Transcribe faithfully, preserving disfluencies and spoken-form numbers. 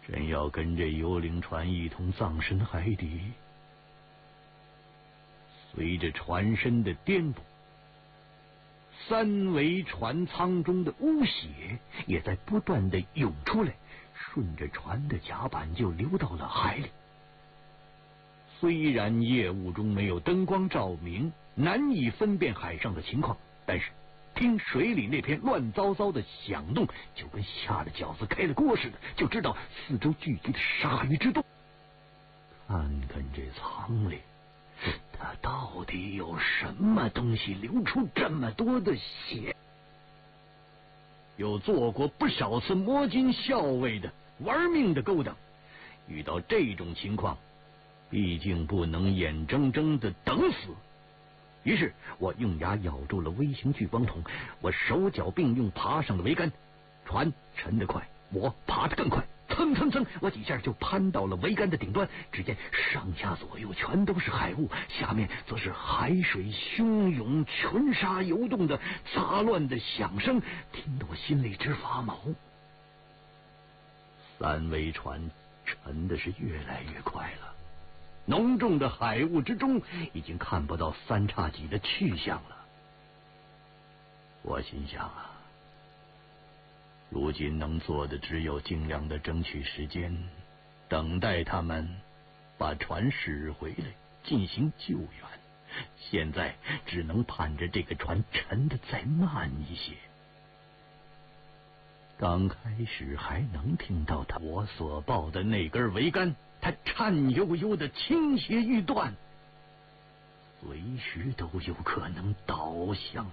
真要跟这幽灵船一同葬身海底。随着船身的颠簸，三桅船舱中的污血也在不断的涌出来，顺着船的甲板就流到了海里。虽然夜雾中没有灯光照明，难以分辨海上的情况，但是听水里那片乱糟糟的响动，就跟下了饺子开了锅似的，就知道四周聚集的鲨鱼之多。看看这舱里，它到底有什么东西流出这么多的血？有做过不少次摸金校尉的玩命的勾当，遇到这种情况，毕竟不能眼睁睁的等死。于是我用牙咬住了微型聚光筒，我手脚并用爬上了桅杆。船沉得快，我爬得更快，蹭蹭蹭，我几下就攀到了桅杆的顶端。只见上下左右全都是海雾，下面则是海水汹涌、群沙游动的杂乱的响声，听得我心里直发毛。三桅船沉的是越来越快了，浓重的海雾之中已经看不到三叉戟的去向了。我心想啊，如今能做的只有尽量的争取时间，等待他们把船驶回来进行救援。现在只能盼着这个船沉得再慢一些。刚开始还能听到他我所抱的那根桅杆，它颤悠悠的倾斜欲断，随时都有可能倒向